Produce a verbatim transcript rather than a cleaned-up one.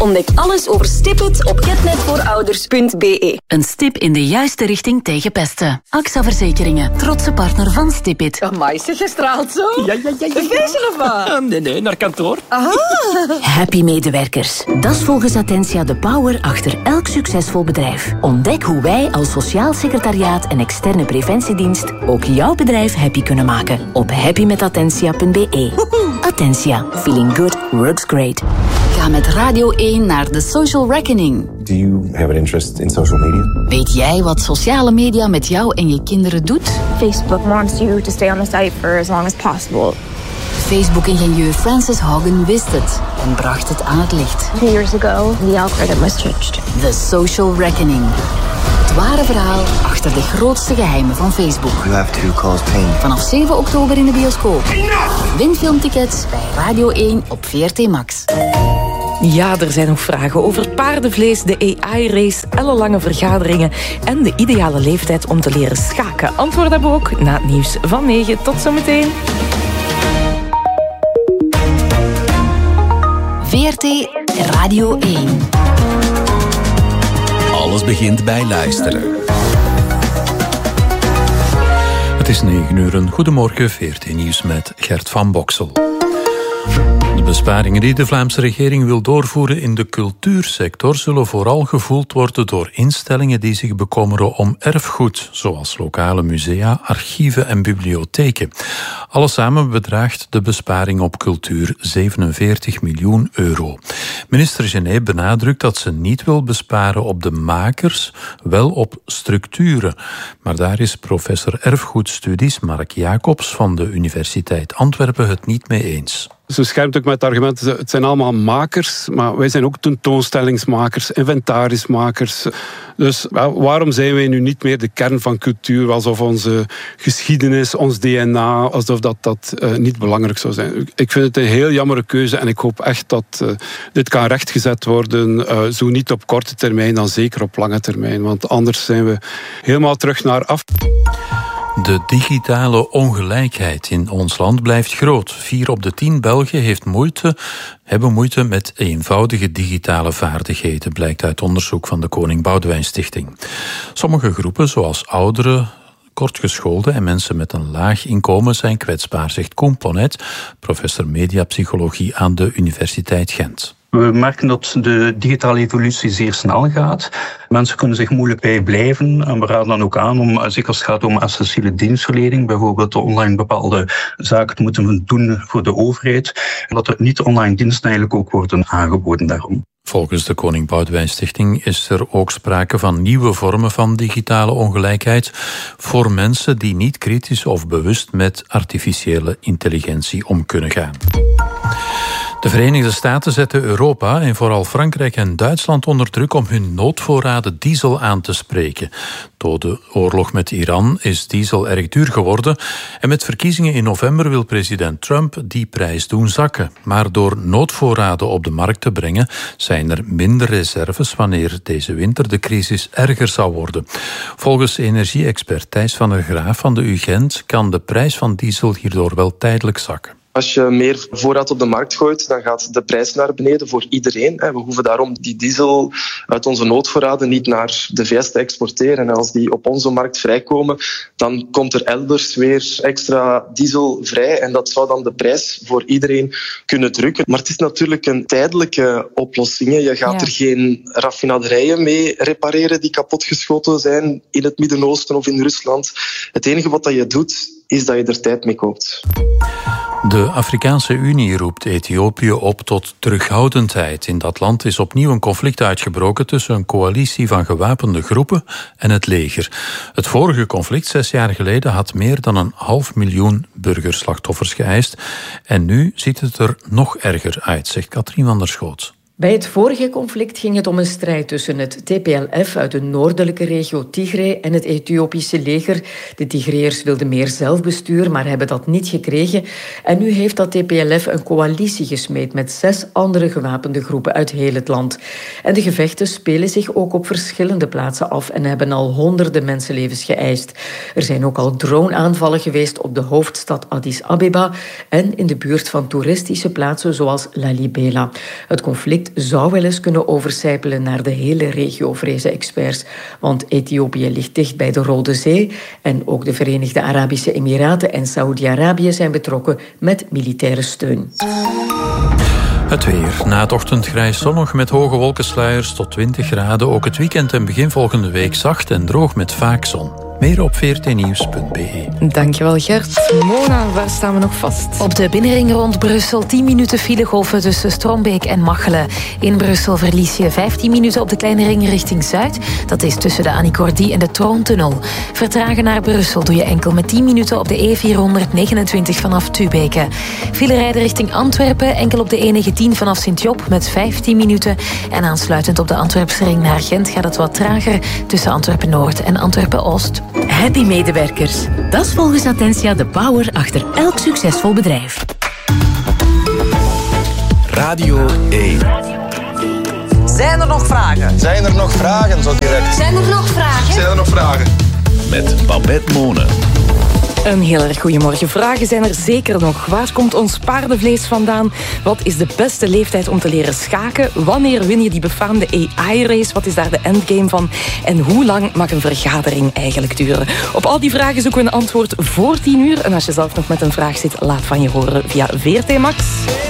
Ontdek alles over Stipit op catnetvoorouders punt b e. Een stip in de juiste richting tegen pesten. A X A Verzekeringen, trotse partner van Stipit. Amai, zeg, je straalt zo. Ja, ja, ja. ja. Een feestje of wat? Nee, nee, naar kantoor. Aha. Happy medewerkers. Dat is volgens Attentia de power achter elk succesvol bedrijf. Ontdek hoe wij als sociaal secretariaat en externe preventiedienst ook jouw bedrijf happy kunnen maken. Op happy met attentia punt b e. Attentia. Feeling good works great. Ga met Radio één naar The Social Reckoning. Do you have an interest in social media? Weet jij wat sociale media met jou en je kinderen doet? Facebook wants you to stay on the site for as long as possible. Facebook-ingenieur Frances Haugen wist het en bracht het aan het licht. Two years ago, the algorithm was changed. The Social Reckoning. Het ware verhaal achter de grootste geheimen van Facebook. You have to cause pain. Vanaf zeven oktober in de bioscoop. Win filmtickets bij Radio één op V R T Max. Ja, er zijn nog vragen over paardenvlees, de A I-race, ellenlange vergaderingen en de ideale leeftijd om te leren schaken. Antwoord hebben we ook na het nieuws van negen. Tot zometeen. V R T Radio één. Alles begint bij luisteren. Het is negen uur. Goedemorgen, V R T Nieuws met Gert van Boksel. De besparingen die de Vlaamse regering wil doorvoeren in de cultuursector zullen vooral gevoeld worden door instellingen die zich bekommeren om erfgoed, zoals lokale musea, archieven en bibliotheken. Alles samen bedraagt de besparing op cultuur zevenenveertig miljoen euro. Minister Genet benadrukt dat ze niet wil besparen op de makers, wel op structuren. Maar daar is professor erfgoedstudies Mark Jacobs van de Universiteit Antwerpen het niet mee eens. Ze schermt ook met het argument, het zijn allemaal makers, maar wij zijn ook tentoonstellingsmakers, inventarismakers. Dus waarom zijn wij nu niet meer de kern van cultuur, alsof onze geschiedenis, ons D N A, alsof dat, dat uh, niet belangrijk zou zijn? Ik vind het een heel jammere keuze en ik hoop echt dat uh, dit kan rechtgezet worden, uh, zo niet op korte termijn, dan zeker op lange termijn, want anders zijn we helemaal terug naar af. De digitale ongelijkheid in ons land blijft groot. Vier op de tien Belgen heeft moeite, hebben moeite met eenvoudige digitale vaardigheden, blijkt uit onderzoek van de Koning Boudewijn Stichting. Sommige groepen, zoals ouderen, kortgeschoolden en mensen met een laag inkomen, zijn kwetsbaar, zegt Koen Ponnet, professor mediapsychologie aan de Universiteit Gent. We merken dat de digitale evolutie zeer snel gaat. Mensen kunnen zich moeilijk bijblijven en we raden dan ook aan om, zeker als het gaat om essentiële dienstverlening, bijvoorbeeld online bepaalde zaken te moeten doen voor de overheid, dat er niet-online diensten eigenlijk ook worden aangeboden daarom. Volgens de Koning Boudewijn Stichting is er ook sprake van nieuwe vormen van digitale ongelijkheid voor mensen die niet kritisch of bewust met artificiële intelligentie om kunnen gaan. De Verenigde Staten zetten Europa en vooral Frankrijk en Duitsland onder druk om hun noodvoorraden diesel aan te spreken. Door de oorlog met Iran is diesel erg duur geworden en met verkiezingen in november wil president Trump die prijs doen zakken. Maar door noodvoorraden op de markt te brengen zijn er minder reserves wanneer deze winter de crisis erger zou worden. Volgens energie-expert Thijs van der Graaf van de U Gent kan de prijs van diesel hierdoor wel tijdelijk zakken. Als je meer voorraad op de markt gooit, dan gaat de prijs naar beneden voor iedereen. We hoeven daarom die diesel uit onze noodvoorraden niet naar de V S te exporteren. En als die op onze markt vrijkomen, dan komt er elders weer extra diesel vrij. En dat zou dan de prijs voor iedereen kunnen drukken. Maar het is natuurlijk een tijdelijke oplossing. Je gaat ja. er geen raffinaderijen mee repareren die kapotgeschoten zijn in het Midden-Oosten of in Rusland. Het enige wat je doet, is dat je er tijd mee koopt. De Afrikaanse Unie roept Ethiopië op tot terughoudendheid. In dat land is opnieuw een conflict uitgebroken tussen een coalitie van gewapende groepen en het leger. Het vorige conflict, zes jaar geleden, had meer dan een half miljoen burgerslachtoffers geëist. En nu ziet het er nog erger uit, zegt Katrien van der Schoot. Bij het vorige conflict ging het om een strijd tussen het T P L F uit de noordelijke regio Tigray en het Ethiopische leger. De Tigreërs wilden meer zelfbestuur, maar hebben dat niet gekregen. En nu heeft dat T P L F een coalitie gesmeed met zes andere gewapende groepen uit heel het land. En de gevechten spelen zich ook op verschillende plaatsen af en hebben al honderden mensenlevens geëist. Er zijn ook al drone-aanvallen geweest op de hoofdstad Addis Abeba en in de buurt van toeristische plaatsen zoals Lalibela. Het conflict zou wel eens kunnen oversijpelen naar de hele regio, vrezen experts. Want Ethiopië ligt dicht bij de Rode Zee en ook de Verenigde Arabische Emiraten en Saoedi-Arabië zijn betrokken met militaire steun. Het weer. Na het ochtendgrijs zonnig met hoge wolkensluiers tot twintig graden. Ook het weekend en begin volgende week zacht en droog met vaak zon. Meer op v r t nieuws punt b e. Dankjewel Gert. Mona, waar staan we nog vast? Op de binnenring rond Brussel tien minuten filegolven tussen Strombeek en Machelen. In Brussel verlies je vijftien minuten op de kleine ring richting Zuid. Dat is tussen de Annicordy en de Troontunnel. Vertragen naar Brussel doe je enkel met tien minuten op de E vierhonderdnegenentwintig vanaf Tubeke. File rijden richting Antwerpen enkel op de E negentien vanaf Sint-Job met vijftien minuten. En aansluitend op de Antwerpse ring naar Gent gaat het wat trager tussen Antwerpen-Noord en Antwerpen-Oost. Happy medewerkers. Dat is volgens Attentia de power achter elk succesvol bedrijf. Radio één. Zijn er nog vragen? Zijn er nog vragen zo direct? Zijn er nog vragen? Zijn er nog vragen? Met Babette Monen. Een heel erg goedemorgen. Vragen zijn er zeker nog. Waar komt ons paardenvlees vandaan? Wat is de beste leeftijd om te leren schaken? Wanneer win je die befaamde A I-race? Wat is daar de endgame van? En hoe lang mag een vergadering eigenlijk duren? Op al die vragen zoeken we een antwoord voor tien uur. En als je zelf nog met een vraag zit, laat van je horen via V R T Max.